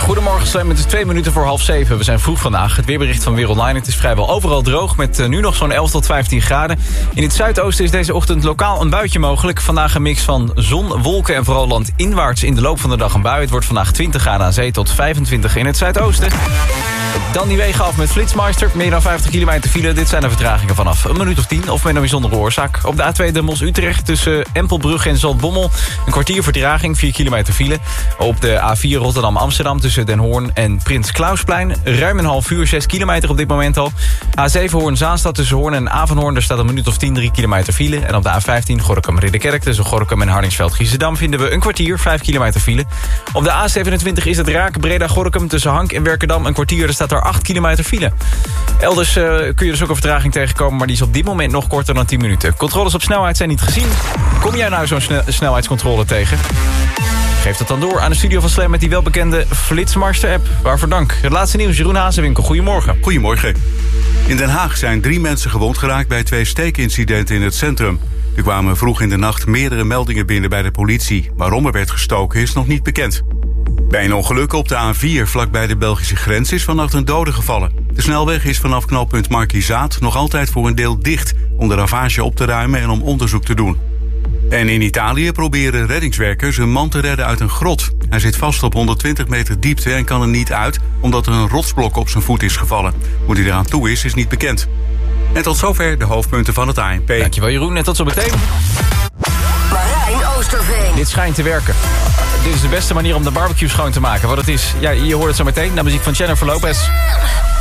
Goedemorgen, Slam. Het is 2 minuten voor 6:30. We zijn vroeg vandaag. Het weerbericht van Weer Online. Het is vrijwel overal droog met nu nog zo'n 11 tot 15 graden. In het zuidoosten is deze ochtend lokaal een buitje mogelijk. Vandaag een mix van zon, wolken en vooral landinwaarts in de loop van de dag een bui. Het wordt vandaag 20 graden aan zee tot 25 in het zuidoosten. Dan die wegen af met Flitsmeister. Meer dan 50 kilometer file. Dit zijn de vertragingen vanaf een minuut of 10 of met een bijzondere oorzaak. Op de A2 Den Bosch-Utrecht tussen Empelbrug en Zaltbommel. Een kwartier vertraging, 4 kilometer file. Op de A4 Rotterdam-Amsterdam tussen Den Hoorn en Prins Klausplein. Ruim een half uur, 6 kilometer op dit moment al. A7 Hoorn-Zaanstad tussen Hoorn en Avanhoorn. Daar staat een minuut of 10, 3 kilometer file. En op de A15 Gorinchem-Ridderkerk tussen Gorinchem en Hardingsveld-Giessendam vinden we een kwartier, 5 kilometer file. Op de A27 is het Raak Breda-Gorinchem tussen Hank en Werkendam een kwartier. Er staat daar 8 kilometer file. Elders kun je dus ook een vertraging tegenkomen, maar die is op dit moment nog korter dan 10 minuten. Controles op snelheid zijn niet gezien. Kom jij nou zo'n snelheidscontrole tegen? Geef dat dan door aan de studio van Slam met die welbekende Flitsmeister-app. Waarvoor dank. Het laatste nieuws, Jeroen Hazenwinkel. Goedemorgen. Goedemorgen. In Den Haag zijn 3 mensen gewond geraakt bij 2 steekincidenten in het centrum. Er kwamen vroeg in de nacht meerdere meldingen binnen bij de politie. Waarom er werd gestoken is nog niet bekend. Bij een ongeluk op de A4 vlakbij de Belgische grens is vannacht een dode gevallen. De snelweg is vanaf knooppunt Markizaat nog altijd voor een deel dicht om de ravage op te ruimen en om onderzoek te doen. En in Italië proberen reddingswerkers een man te redden uit een grot. Hij zit vast op 120 meter diepte en kan er niet uit omdat er een rotsblok op zijn voet is gevallen. Hoe hij eraan toe is niet bekend. En tot zover de hoofdpunten van het ANP. Dankjewel Jeroen en tot zo meteen. Marijn Oosterveen. Dit schijnt te werken. Dit is de beste manier om de barbecue schoon te maken. Wat het is, ja, je hoort het zo meteen. Na muziek van Jennifer Lopez.